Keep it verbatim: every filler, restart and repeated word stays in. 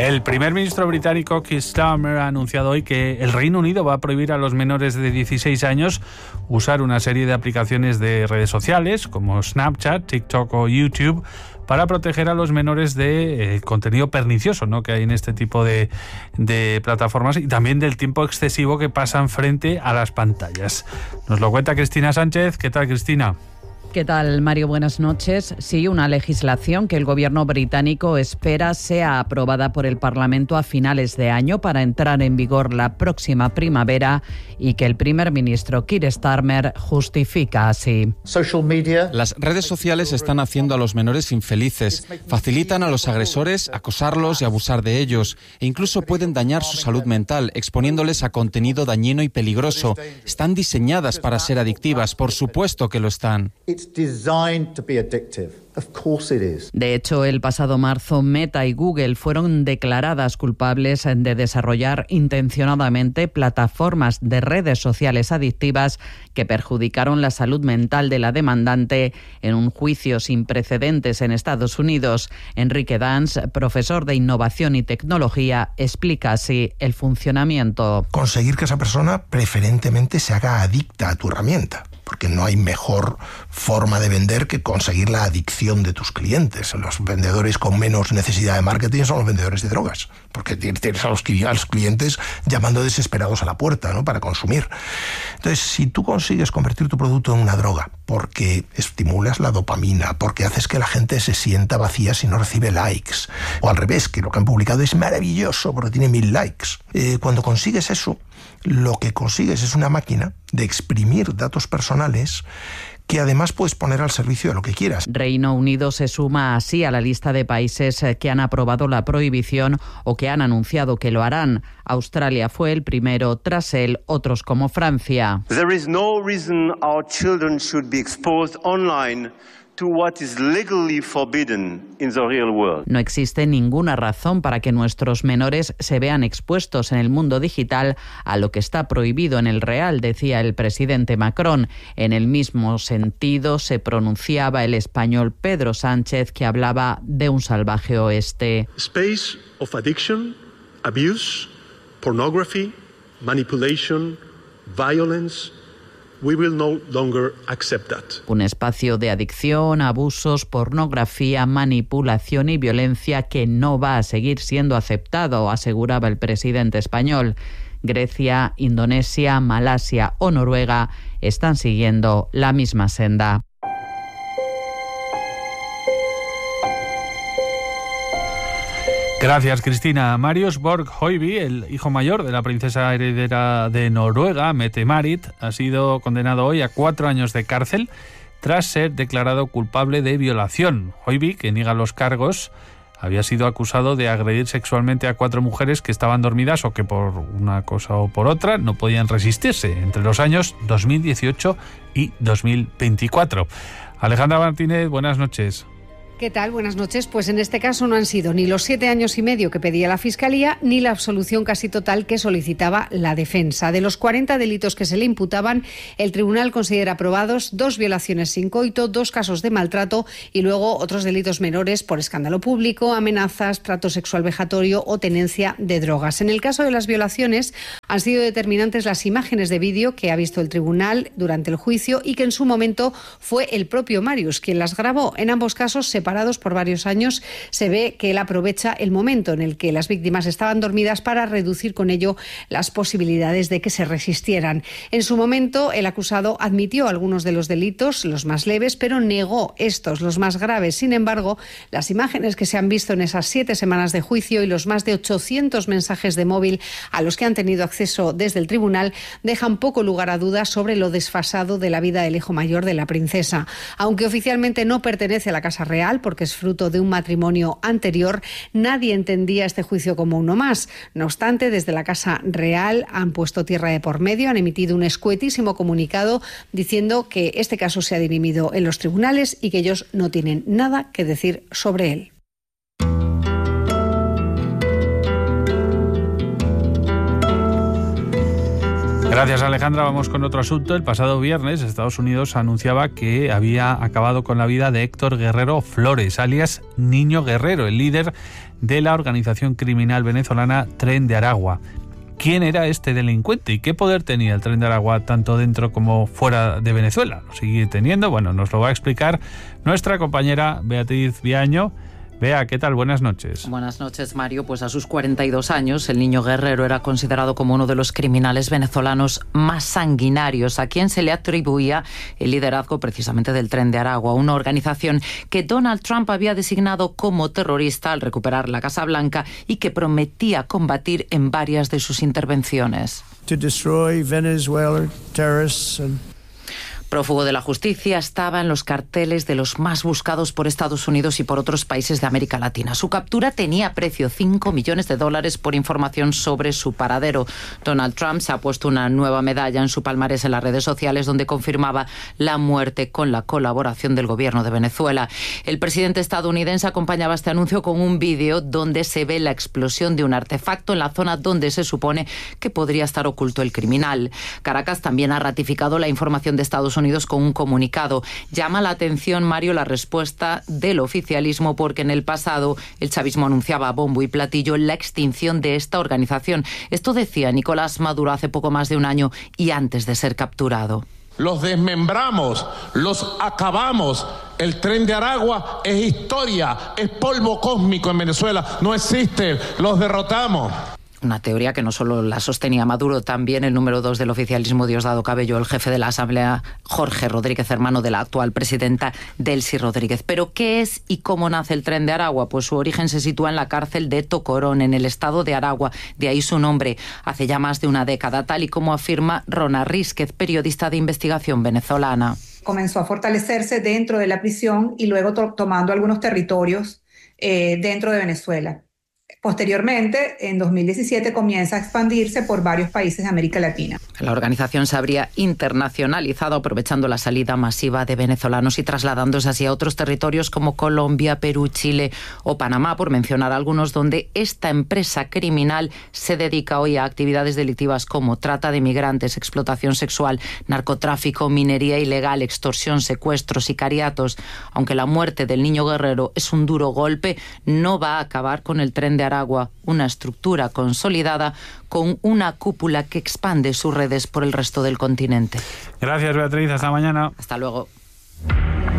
El primer ministro británico Keir Starmer ha anunciado hoy que el Reino Unido va a prohibir a los menores de dieciséis años usar una serie de aplicaciones de redes sociales como Snapchat, TikTok o YouTube para proteger a los menores de eh, contenido pernicioso, ¿no?, que hay en este tipo de, de plataformas, y también del tiempo excesivo que pasan frente a las pantallas. Nos lo cuenta Cristina Sánchez. ¿Qué tal, Cristina? ¿Qué tal, Mario? Buenas noches. Sí, una legislación que el gobierno británico espera sea aprobada por el Parlamento a finales de año para entrar en vigor la próxima primavera y que el primer ministro Keir Starmer justifica así. Las redes sociales están haciendo a los menores infelices, facilitan a los agresores acosarlos y abusar de ellos e incluso pueden dañar su salud mental exponiéndoles a contenido dañino y peligroso. Están diseñadas para ser adictivas, por supuesto que lo están. De hecho, el pasado marzo, Meta y Google fueron declaradas culpables de desarrollar intencionadamente plataformas de redes sociales adictivas que perjudicaron la salud mental de la demandante en un juicio sin precedentes en Estados Unidos. Enrique Dans, profesor de Innovación y Tecnología, explica así el funcionamiento. Conseguir que esa persona preferentemente se haga adicta a tu herramienta, porque no hay mejor forma de vender que conseguir la adicción de tus clientes. Los vendedores con menos necesidad de marketing son los vendedores de drogas, porque tienes a los, a los clientes llamando desesperados a la puerta, ¿no?, para consumir. Entonces, si tú consigues convertir tu producto en una droga, porque estimulas la dopamina, porque haces que la gente se sienta vacía si no recibe likes, o al revés, que lo que han publicado es maravilloso porque tiene mil likes, eh, cuando consigues eso, lo que consigues es una máquina de exprimir datos personales que además puedes poner al servicio de lo que quieras. Reino Unido se suma así a la lista de países que han aprobado la prohibición o que han anunciado que lo harán. Australia fue el primero, tras él otros como Francia. There is no reason our children should be exposed online to what is legally forbidden in the real world. No existe ninguna razón para que nuestros menores se vean expuestos en el mundo digital a lo que está prohibido en el real, decía el presidente Macron. En el mismo sentido se pronunciaba el español Pedro Sánchez, que hablaba de un salvaje oeste. Space of addiction, abuse, pornography, manipulation, violence. We will no longer accept that. Un espacio de adicción, abusos, pornografía, manipulación y violencia que no va a seguir siendo aceptado, aseguraba el presidente español. Grecia, Indonesia, Malasia o Noruega están siguiendo la misma senda. Gracias, Cristina. Marius Borg-Høiby, el hijo mayor de la princesa heredera de Noruega, Mette-Marit, ha sido condenado hoy a cuatro años de cárcel tras ser declarado culpable de violación. Høiby, que niega los cargos, había sido acusado de agredir sexualmente a cuatro mujeres que estaban dormidas o que por una cosa o por otra no podían resistirse entre los años dos mil dieciocho y dos mil veinticuatro. Alejandra Martínez, buenas noches. ¿Qué tal? Buenas noches. Pues en este caso no han sido ni los siete años y medio que pedía la Fiscalía ni la absolución casi total que solicitaba la defensa. De los cuarenta delitos que se le imputaban, el tribunal considera aprobados dos violaciones sin coito, dos casos de maltrato y luego otros delitos menores por escándalo público, amenazas, trato sexual vejatorio o tenencia de drogas. En el caso de las violaciones han sido determinantes las imágenes de vídeo que ha visto el tribunal durante el juicio y que en su momento fue el propio Marius quien las grabó. En ambos casos se separados por varios años, se ve que él aprovecha el momento en el que las víctimas estaban dormidas para reducir con ello las posibilidades de que se resistieran. En su momento, el acusado admitió algunos de los delitos, los más leves, pero negó estos, los más graves. Sin embargo, las imágenes que se han visto en esas siete semanas de juicio y los más de ochocientos mensajes de móvil a los que han tenido acceso desde el tribunal dejan poco lugar a dudas sobre lo desfasado de la vida del hijo mayor de la princesa. Aunque oficialmente no pertenece a la Casa Real, porque es fruto de un matrimonio anterior, nadie entendía este juicio como uno más. No obstante, desde la Casa Real han puesto tierra de por medio, han emitido un escuetísimo comunicado diciendo que este caso se ha dirimido en los tribunales y que ellos no tienen nada que decir sobre él. Gracias, Alejandra. Vamos con otro asunto. El pasado viernes Estados Unidos anunciaba que había acabado con la vida de Héctor Guerrero Flores, alias Niño Guerrero, el líder de la organización criminal venezolana Tren de Aragua. ¿Quién era este delincuente y qué poder tenía el Tren de Aragua tanto dentro como fuera de Venezuela? ¿Lo sigue teniendo? Bueno, nos lo va a explicar nuestra compañera Beatriz Viaño. Bea, ¿qué tal? Buenas noches. Buenas noches, Mario. Pues a sus cuarenta y dos años, el Niño Guerrero era considerado como uno de los criminales venezolanos más sanguinarios, a quien se le atribuía el liderazgo precisamente del Tren de Aragua, una organización que Donald Trump había designado como terrorista al recuperar la Casa Blanca y que prometía combatir en varias de sus intervenciones. To destroy Venezuela terrorists and Prófugo de la justicia, estaba en los carteles de los más buscados por Estados Unidos y por otros países de América Latina. Su captura tenía precio cinco millones de dólares por información sobre su paradero. Donald Trump se ha puesto una nueva medalla en su palmarés en las redes sociales donde confirmaba la muerte con la colaboración del gobierno de Venezuela. El presidente estadounidense acompañaba este anuncio con un vídeo donde se ve la explosión de un artefacto en la zona donde se supone que podría estar oculto el criminal. Caracas también ha ratificado la información de Estados Unidos con un comunicado. Llama la atención, Mario, la respuesta del oficialismo porque en el pasado el chavismo anunciaba a bombo y platillo la extinción de esta organización. Esto decía Nicolás Maduro hace poco más de un año y antes de ser capturado. Los desmembramos, los acabamos. El Tren de Aragua es historia, es polvo cósmico en Venezuela. No existe, los derrotamos. Una teoría que no solo la sostenía Maduro, también el número dos del oficialismo, Diosdado Cabello, el jefe de la Asamblea, Jorge Rodríguez, hermano de la actual presidenta Delcy Rodríguez. ¿Pero qué es y cómo nace el Tren de Aragua? Pues su origen se sitúa en la cárcel de Tocorón, en el estado de Aragua, de ahí su nombre, hace ya más de una década, tal y como afirma Rona Rísquez, periodista de investigación venezolana. Comenzó a fortalecerse dentro de la prisión y luego to- tomando algunos territorios eh, dentro de Venezuela. Posteriormente, en dos mil diecisiete, comienza a expandirse por varios países de América Latina. La organización se habría internacionalizado aprovechando la salida masiva de venezolanos y trasladándose así a otros territorios como Colombia, Perú, Chile o Panamá, por mencionar algunos, donde esta empresa criminal se dedica hoy a actividades delictivas como trata de migrantes, explotación sexual, narcotráfico, minería ilegal, extorsión, secuestros, sicariatos. Aunque la muerte del Niño Guerrero es un duro golpe, no va a acabar con el Tren de Aragua, una estructura consolidada con una cúpula que expande sus redes por el resto del continente. Gracias, Beatriz. Hasta mañana. Hasta luego.